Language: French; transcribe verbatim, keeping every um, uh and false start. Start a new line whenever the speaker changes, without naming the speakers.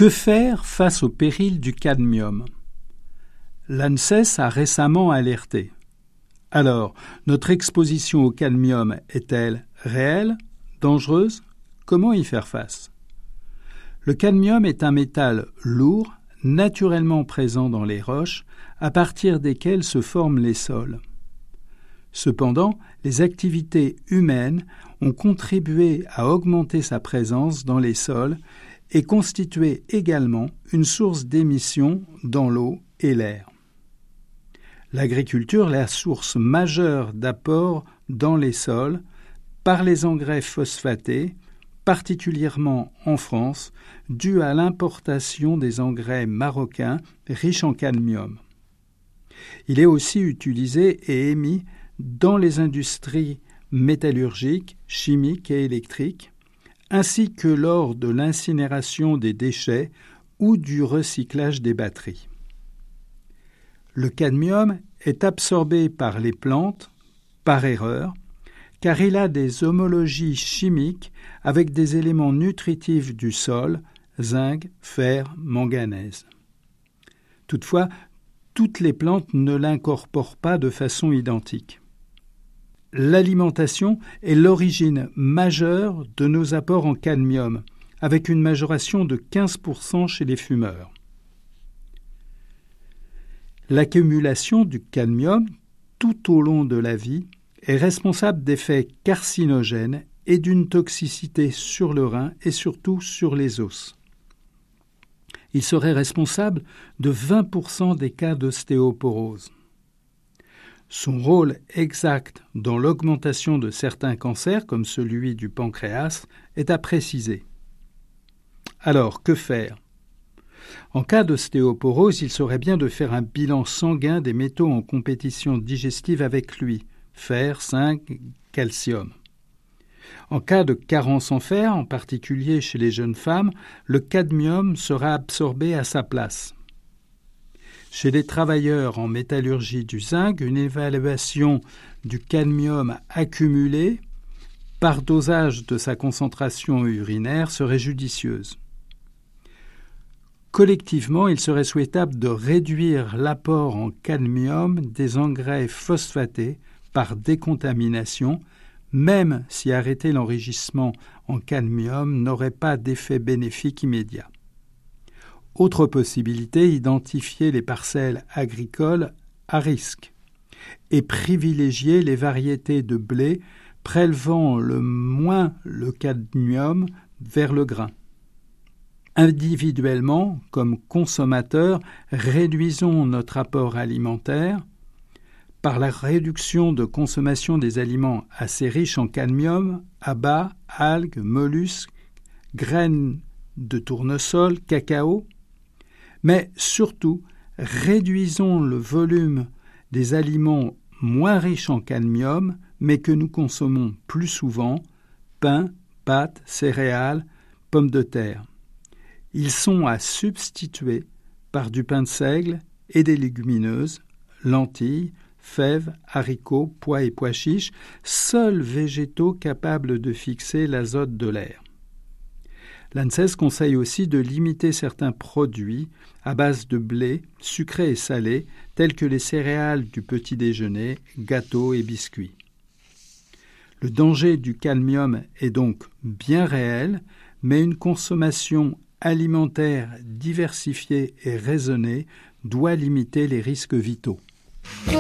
Que faire face au péril du cadmium ? L'ANSES a récemment alerté. Alors, notre exposition au cadmium est-elle réelle, dangereuse ? Comment y faire face ? Le cadmium est un métal lourd, naturellement présent dans les roches, à partir desquelles se forment les sols. Cependant, les activités humaines ont contribué à augmenter sa présence dans les sols et constitué également une source d'émissions dans l'eau et l'air. L'agriculture est la source majeure d'apport dans les sols par les engrais phosphatés, particulièrement en France, dû à l'importation des engrais marocains riches en cadmium. Il est aussi utilisé et émis dans les industries métallurgiques, chimiques et électriques, ainsi que lors de l'incinération des déchets ou du recyclage des batteries. Le cadmium est absorbé par les plantes, par erreur, car il a des homologies chimiques avec des éléments nutritifs du sol, zinc, fer, manganèse. Toutefois, toutes les plantes ne l'incorporent pas de façon identique. L'alimentation est l'origine majeure de nos apports en cadmium, avec une majoration de quinze pour cent chez les fumeurs. L'accumulation du cadmium tout au long de la vie est responsable d'effets carcinogènes et d'une toxicité sur le rein et surtout sur les os. Il serait responsable de vingt pour cent des cas d'ostéoporose. Son rôle exact dans l'augmentation de certains cancers, comme celui du pancréas, est à préciser. Alors, que faire ? En cas d'ostéoporose, il serait bien de faire un bilan sanguin des métaux en compétition digestive avec lui, fer, zinc, calcium. En cas de carence en fer, en particulier chez les jeunes femmes, le cadmium sera absorbé à sa place. Chez les travailleurs en métallurgie du zinc, une évaluation du cadmium accumulé par dosage de sa concentration urinaire serait judicieuse. Collectivement, il serait souhaitable de réduire l'apport en cadmium des engrais phosphatés par décontamination, même si arrêter l'enrichissement en cadmium n'aurait pas d'effet bénéfique immédiat. Autre possibilité, identifier les parcelles agricoles à risque et privilégier les variétés de blé prélevant le moins le cadmium vers le grain. Individuellement, comme consommateurs, réduisons notre apport alimentaire par la réduction de consommation des aliments assez riches en cadmium, abats, algues, mollusques, graines de tournesol, cacao, mais surtout, réduisons le volume des aliments moins riches en cadmium, mais que nous consommons plus souvent, pain, pâtes, céréales, pommes de terre. Ils sont à substituer par du pain de seigle et des légumineuses, lentilles, fèves, haricots, pois et pois chiches, seuls végétaux capables de fixer l'azote de l'air. L'ANSES conseille aussi de limiter certains produits à base de blé, sucrés et salés, tels que les céréales du petit déjeuner, gâteaux et biscuits. Le danger du cadmium est donc bien réel, mais une consommation alimentaire diversifiée et raisonnée doit limiter les risques vitaux.